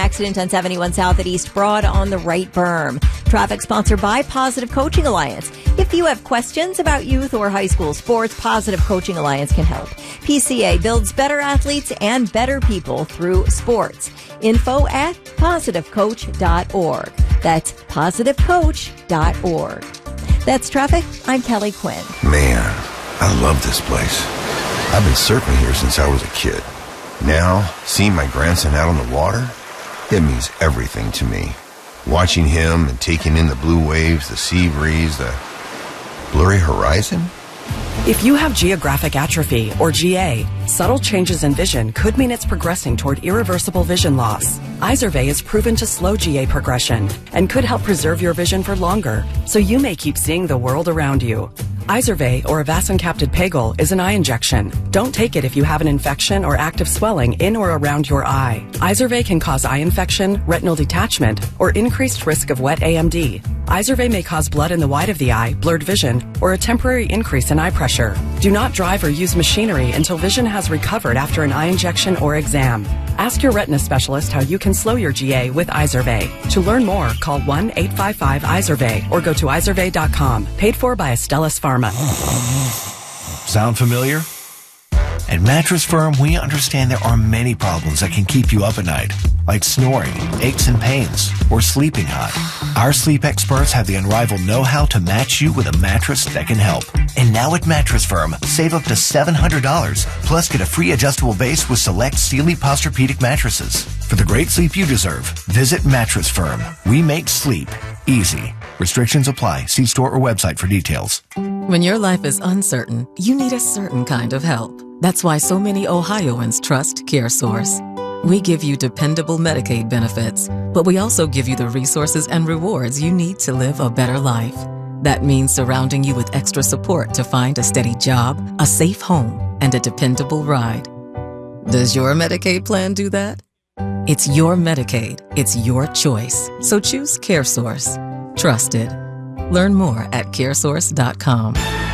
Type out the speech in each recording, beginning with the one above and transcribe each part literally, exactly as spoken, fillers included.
accident on seventy-one South at East Broad on the right berm. Traffic sponsored by Positive Coaching Alliance. If you have questions about youth or high school sports, Positive Coaching Alliance can help. P C A builds better athletes and better people through sports. Info at positive coach dot org. That's positive coach dot org. That's traffic. I'm Kelly Quinn. Man, I love this place. I've been surfing here since I was a kid. Now, seeing my grandson out on the water, it means everything to me. Watching him and taking in the blue waves, the sea breeze, the blurry horizon. If you have geographic atrophy, or G A, subtle changes in vision could mean it's progressing toward irreversible vision loss. Izervay is proven to slow G A progression and could help preserve your vision for longer, so you may keep seeing the world around you. Izervay, or avacincaptad pegol, is an eye injection. Don't take it if you have an infection or active swelling in or around your eye. Izervay can cause eye infection, retinal detachment, or increased risk of wet A M D. Izervay may cause blood in the white of the eye, blurred vision, or a temporary increase in eye pressure. Do not drive or use machinery until vision has recovered after an eye injection or exam. Ask your retina specialist how you can slow your G A with Izervay. To learn more, call one eight five five Izervay or go to izervay dot com. Paid for by Astellas Pharma. Sound familiar? At Mattress Firm, we understand there are many problems that can keep you up at night, like snoring, aches and pains, or sleeping hot. Our sleep experts have the unrivaled know-how to match you with a mattress that can help. And now at Mattress Firm, save up to seven hundred dollars, plus get a free adjustable base with select Sealy Posturepedic mattresses. For the great sleep you deserve, visit Mattress Firm. We make sleep easy. Restrictions apply. See store or website for details. When your life is uncertain, you need a certain kind of help. That's why so many Ohioans trust CareSource. We give you dependable Medicaid benefits, but we also give you the resources and rewards you need to live a better life. That means surrounding you with extra support to find a steady job, a safe home, and a dependable ride. Does your Medicaid plan do that? It's your Medicaid. It's your choice. So choose CareSource. Trusted. Learn more at care source dot com.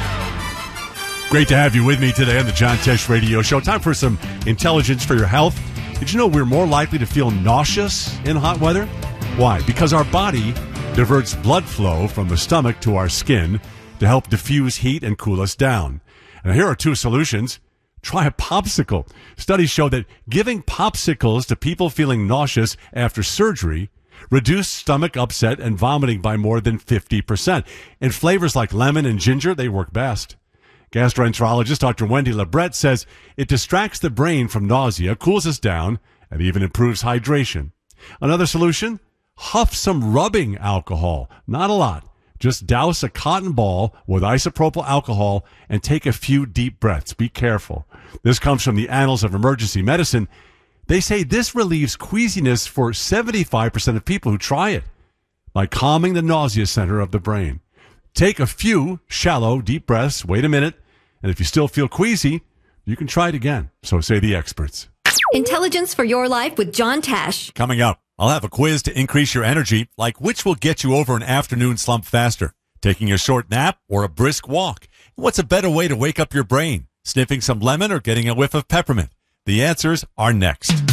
Great to have you with me today on the John Tesh Radio Show. Time for some intelligence for your health. Did you know we're more likely to feel nauseous in hot weather? Why? Because our body diverts blood flow from the stomach to our skin to help diffuse heat and cool us down. And here are two solutions. Try a popsicle. Studies show that giving popsicles to people feeling nauseous after surgery reduce stomach upset and vomiting by more than fifty percent. And flavors like lemon and ginger, they work best. Gastroenterologist Doctor Wendy Labret says it distracts the brain from nausea, cools us down, and even improves hydration. Another solution? Huff some rubbing alcohol. Not a lot. Just douse a cotton ball with isopropyl alcohol and take a few deep breaths. Be careful. This comes from the Annals of Emergency Medicine. They say this relieves queasiness for seventy-five percent of people who try it by calming the nausea center of the brain. Take a few shallow, deep breaths, wait a minute, and if you still feel queasy, you can try it again. So say the experts. Intelligence for your life with John Tesh. Coming up, I'll have a quiz to increase your energy, like which will get you over an afternoon slump faster, taking a short nap or a brisk walk. What's a better way to wake up your brain, sniffing some lemon or getting a whiff of peppermint? The answers are next.